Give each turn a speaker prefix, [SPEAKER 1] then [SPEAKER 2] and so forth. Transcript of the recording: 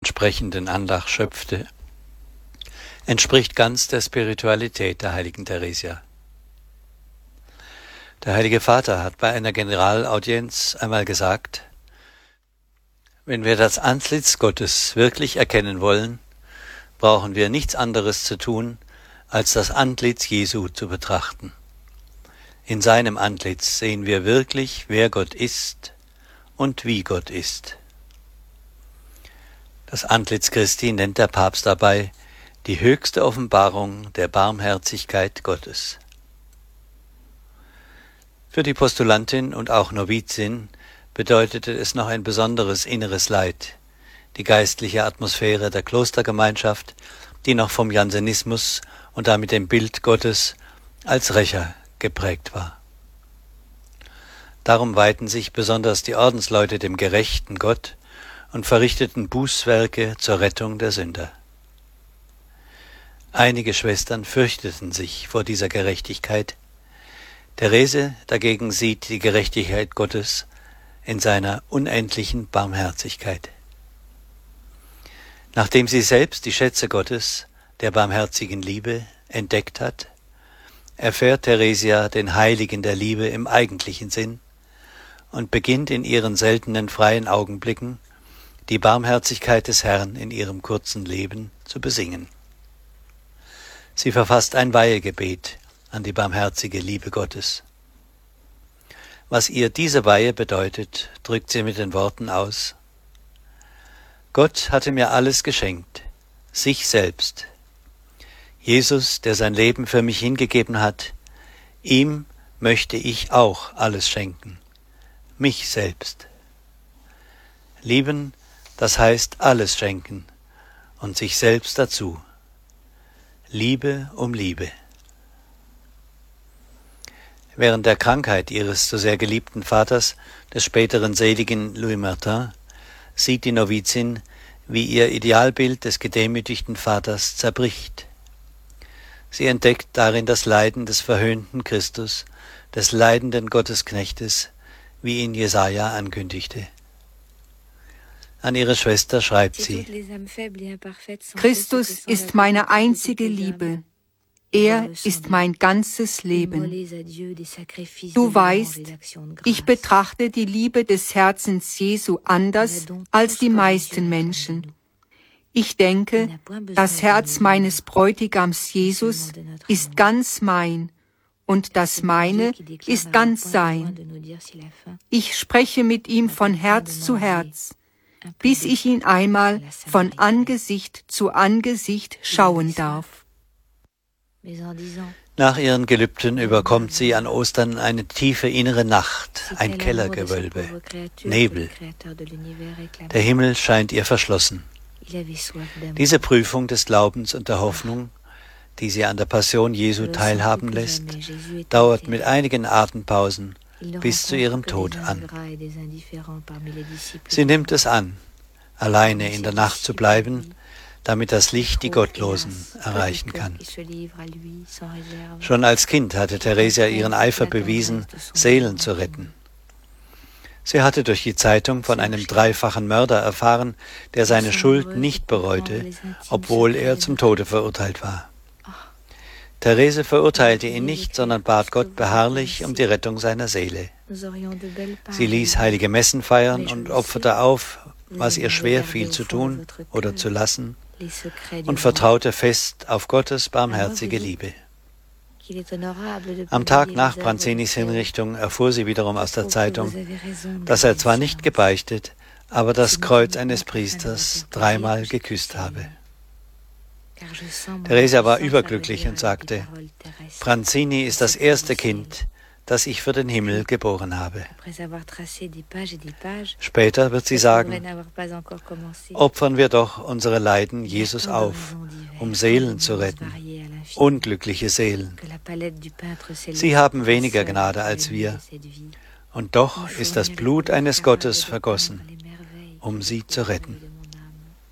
[SPEAKER 1] entsprechenden Anlass schöpfte, entspricht ganz der Spiritualität der heiligen Theresia. Der Heilige Vater hat bei einer Generalaudienz einmal gesagt: Wenn wir das Antlitz Gottes wirklich erkennen wollen, brauchen wir nichts anderes zu tun, als das Antlitz Jesu zu betrachten. In seinem Antlitz sehen wir wirklich, wer Gott ist und wie Gott ist. Das Antlitz Christi nennt der Papst dabei die höchste Offenbarung der Barmherzigkeit Gottes. Für die Postulantin und auch Novizin bedeutete es noch ein besonderes inneres Leid, die geistliche Atmosphäre der Klostergemeinschaft, die noch vom Jansenismus und damit dem Bild Gottes als Rächer geprägt war. Darum weihten sich besonders die Ordensleute dem gerechten Gott und verrichteten Bußwerke zur Rettung der Sünder. Einige Schwestern fürchteten sich vor dieser Gerechtigkeit. Therese dagegen sieht die Gerechtigkeit Gottes in seiner unendlichen Barmherzigkeit. Nachdem sie selbst die Schätze Gottes, der barmherzigen Liebe, entdeckt hat, erfährt Theresia den Heiligen der Liebe im eigentlichen Sinn und beginnt in ihren seltenen freien Augenblicken die Barmherzigkeit des Herrn in ihrem kurzen Leben zu besingen. Sie verfasst ein Weihegebet an die barmherzige Liebe Gottes. Was ihr diese Weihe bedeutet, drückt sie mit den Worten aus: Gott hatte mir alles geschenkt, sich selbst. Jesus, der sein Leben für mich hingegeben hat, ihm möchte ich auch alles schenken, mich selbst. Lieben, das heißt alles schenken und sich selbst dazu. Liebe um Liebe. Während der Krankheit ihres so sehr geliebten Vaters, des späteren seligen Louis Martin, sieht die Novizin, wie ihr Idealbild des gedemütigten Vaters zerbricht. Sie entdeckt darin das Leiden des verhöhnten Christus, des leidenden Gottesknechtes, wie ihn Jesaja ankündigte. An ihre Schwester schreibt sie:
[SPEAKER 2] Christus ist meine einzige Liebe. Er ist mein ganzes Leben. Du weißt, ich betrachte die Liebe des Herzens Jesu anders als die meisten Menschen. Ich denke, das Herz meines Bräutigams Jesus ist ganz mein und das meine ist ganz sein. Ich spreche mit ihm von Herz zu Herz, bis ich ihn einmal von Angesicht zu Angesicht schauen darf.
[SPEAKER 1] Nach ihren Gelübden überkommt sie an Ostern eine tiefe innere Nacht, ein Kellergewölbe, Nebel. Der Himmel scheint ihr verschlossen. Diese Prüfung des Glaubens und der Hoffnung, die sie an der Passion Jesu teilhaben lässt, dauert mit einigen Atempausen bis zu ihrem Tod an. Sie nimmt es an, alleine in der Nacht zu bleiben, damit das Licht die Gottlosen erreichen kann. Schon als Kind hatte Theresia ihren Eifer bewiesen, Seelen zu retten. Sie hatte durch die Zeitung von einem dreifachen Mörder erfahren, der seine Schuld nicht bereute, obwohl er zum Tode verurteilt war. Therese verurteilte ihn nicht, sondern bat Gott beharrlich um die Rettung seiner Seele. Sie ließ heilige Messen feiern und opferte auf, was ihr schwer fiel zu tun oder zu lassen, und vertraute fest auf Gottes barmherzige Liebe. Am Tag nach Branzinis Hinrichtung erfuhr sie wiederum aus der Zeitung, dass er zwar nicht gebeichtet, aber das Kreuz eines Priesters 3-mal geküsst habe. Theresia war überglücklich und sagte: Branzini ist das erste Kind, das ich für den Himmel geboren habe. Später wird sie sagen: Opfern wir doch unsere Leiden Jesus auf, um Seelen zu retten, unglückliche Seelen. Sie haben weniger Gnade als wir, und doch ist das Blut eines Gottes vergossen, um sie zu retten.